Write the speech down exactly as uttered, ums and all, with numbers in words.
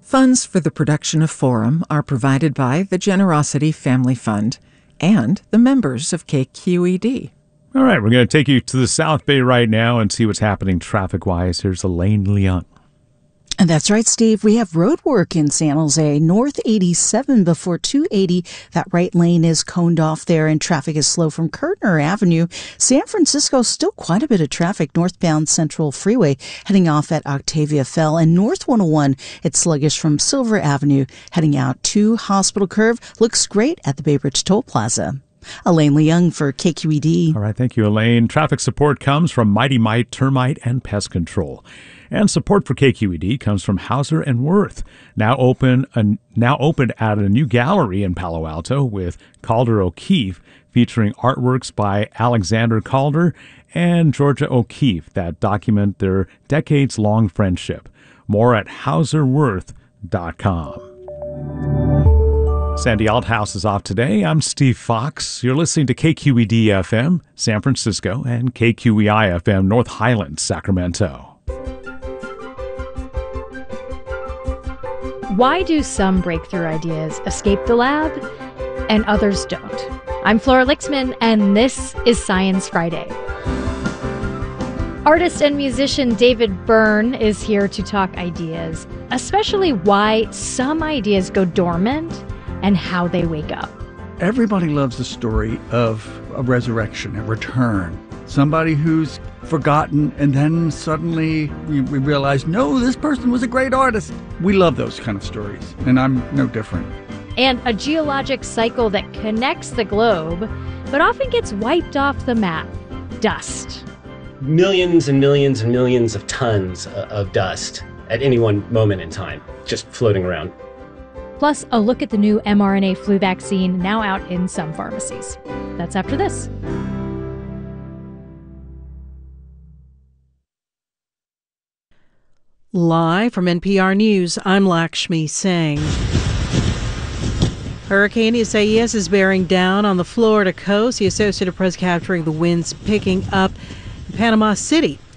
Funds for the production of Forum are provided by the Generosity Family Fund and the members of K Q E D. All right, we're going to take you to the South Bay right now and see what's happening traffic-wise. Here's Elaine Leon. And that's right, Steve. We have road work in San Jose, North eighty-seven before two eighty. That right lane is coned off there, and traffic is slow from Kertner Avenue. San Francisco, still quite a bit of traffic northbound Central Freeway, heading off at Octavia Fell. And North one oh one, it's sluggish from Silver Avenue, heading out to Hospital Curve. Looks great at the Bay Bridge Toll Plaza. Elaine Leung for K Q E D. All right, thank you, Elaine. Traffic support comes from Mighty Mite Termite and Pest Control. And support for K Q E D comes from Hauser and Wirth, now open uh, now open at a new gallery in Palo Alto with Calder O'Keefe, featuring artworks by Alexander Calder and Georgia O'Keefe that document their decades-long friendship. More at hauser wirth dot com. Sandy Althouse is off today. I'm Steve Fox. You're listening to K Q E D F M, San Francisco, and K Q E I F M, North Highlands, Sacramento. Why do some breakthrough ideas escape the lab and others don't? I'm Flora Lixman, and this is Science Friday. Artist and musician David Byrne is here to talk ideas, especially why some ideas go dormant and how they wake up. Everybody loves the story of a resurrection, a return. Somebody who's forgotten, and then suddenly we, we realize, no, this person was a great artist. We love those kind of stories, and I'm no different. And a geologic cycle that connects the globe, but often gets wiped off the map. Dust. Millions and millions and millions of tons of dust at any one moment in time, just floating around. Plus, a look at the new mRNA flu vaccine now out in some pharmacies. That's after this. Live from N P R News, I'm Lakshmi Singh. Hurricane Isaias is bearing down on the Florida coast. The Associated Press capturing the winds picking up in Panama City.